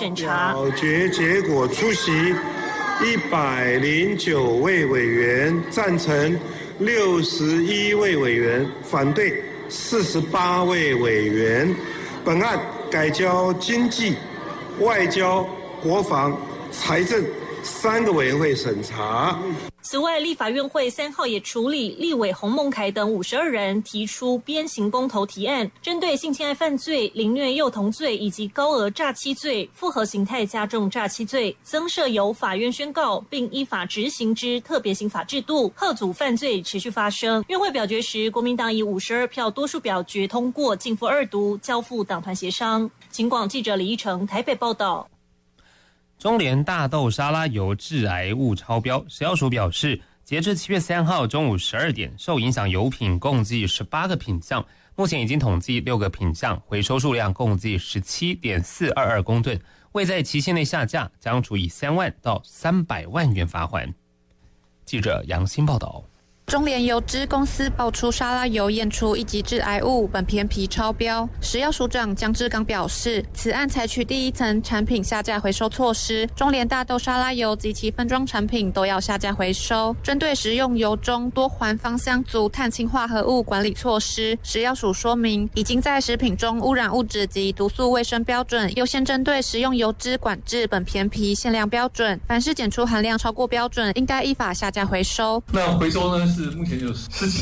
审查。 表决结果出席109位委员，赞成61位委员，反对48位委员。本案改交经济、外交、国防、财政3个委员会审查。 此外，立法院会3号也处理立委洪孟凯等52人提出鞭刑公投提案，针对性侵害犯罪、凌虐幼童罪以及高额诈欺罪、复合形态加重诈欺罪，增设由法院宣告并依法执行之特别刑法制度，吓阻犯罪持续发生。院会表决时，国民党以52票多数表决通过，逕付2读，交付党团协商。警广记者李依成台北报道。 中联大豆沙拉油致癌物超标，食药署表示，截至7月3号中午12点，受影响油品共计18个品项，目前已经统计6个品项，回收数量共计17.422公吨，未在期限内下架，将处以3万到300万元罚锾。记者杨欣报道。 中联油脂公司爆出沙拉油验出1级致癌物苯偏皮超标，食药署长江志刚表示，此案采取第一层产品下架回收措施，中联大豆沙拉油及其分装产品都要下架回收。针对食用油中多环芳香族碳氢化合物管理措施，食药署说明，已经在食品中污染物质及毒素卫生标准优先针对食用油脂管制苯偏皮限量标准，凡是检出含量超过标准，应该依法下架回收。 那回收呢是目前有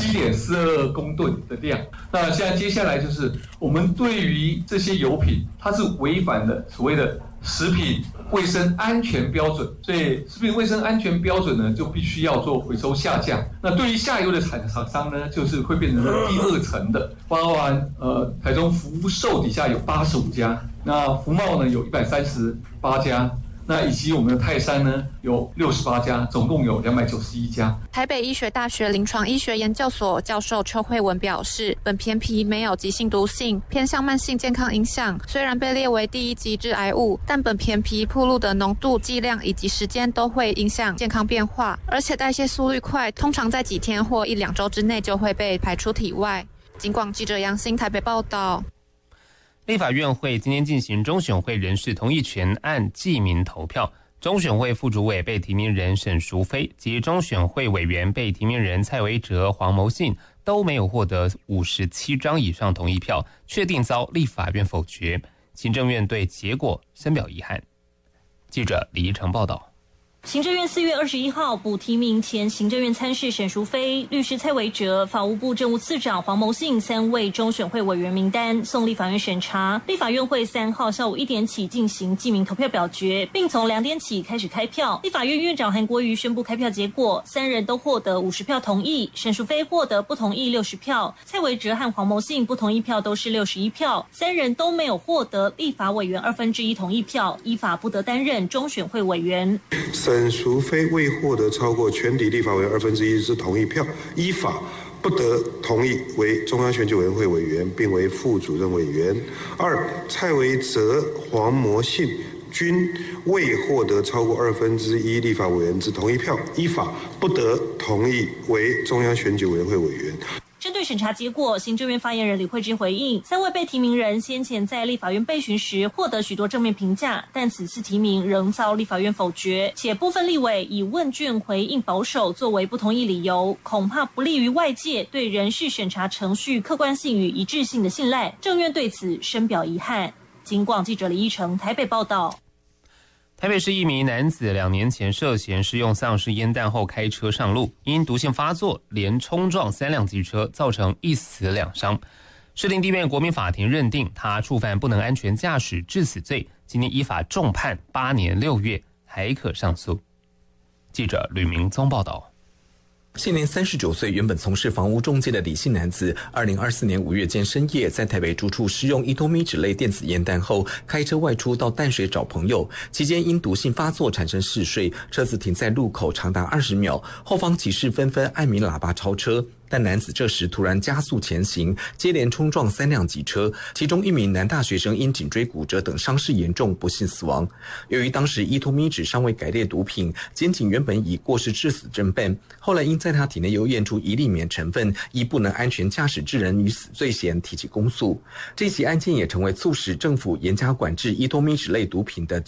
17.42公吨的量。那现在接下来就是我们对于这些油品，它是违反了所谓的食品卫生安全标准，所以食品卫生安全标准呢就必须要做回收下架。那对于下游的厂商呢，就是会变成第2层的，包含台中福寿底下有85家，那福茂呢有138家。那以及我们的泰山呢有68家，总共有291家。 台北医学大学临床医学研究所教授邱慧文表示，苯偏皮没有急性毒性，偏向慢性健康影响。虽然被列为第1级致癌物，但苯偏皮暴露的浓度、剂量以及时间都会影响健康变化，而且代谢速率快，通常在几天或1-2周之内就会被排出体外。警广记者杨欣台北报道。 立法院会今天进行中选会人事同意权案记名投票，中选会副主委被提名人沈淑妃及中选会委员被提名人蔡维哲、黄牟信都没有获得57张以上同意票，确定遭立法院否决。行政院对结果深表遗憾。记者李怡成报道。 行政院4月21号补提名前行政院参事沈淑妃、律师蔡维哲、法务部政务次长黄牟信3位中选会委员名单送立法院审查。立法院会3号下午1点起进行记名投票表决，并从2点起开始开票。立法院院长韩国瑜宣布开票结果，3人都获得50票同意，沈淑妃获得不同意60票，蔡维哲和黄牟信不同意票都是61票，3人都没有获得立法委员1/2同意票，依法不得担任中选会委员。 沈淑妃未获得超过全体立法委员1/2之同意票，依法不得同意为中央选举委员会委员，并为副主任委员。2. 蔡维哲、黄牟信均未获得超过1/2立法委员之同意票，依法不得同意为中央选举委员会委员。 针对审查结果，行政院发言人李慧芝回应，3位被提名人先前在立法院备询时获得许多正面评价，但此次提名仍遭立法院否决，且部分立委以问卷回应保守作为不同意理由，恐怕不利于外界对人事审查程序客观性与一致性的信赖。政院对此深表遗憾。警广记者李依成台北报道。 台北市一名男子2年前涉嫌施用丧尸烟弹后开车上路，因毒性发作，连冲撞3辆机车，造成1死2伤。士林地院国民法庭认定他触犯不能安全驾驶致死罪，今天依法重判8年6月，还可上诉。记者吕明宗报道。 现年39岁，原本从事房屋中介的李姓男子，2024年5月间深夜在台北住处施用伊托咪酯类电子烟弹后，开车外出到淡水找朋友，期间因毒性发作产生嗜睡，车子停在路口长达20秒，后方骑士纷纷按鸣喇叭超车。但男子这时突然加速前行，接连冲撞3辆机车，其中1名男大学生因颈椎骨折等伤势严重，不幸死亡。由于当时伊托咪酯尚未改列毒品，检警原本以过失致死侦办，后来因在他体内又验出一粒棉成分，依不能安全驾驶致人于死罪嫌提起公诉。这起案件也成为促使政府严加管制伊托咪酯类毒品的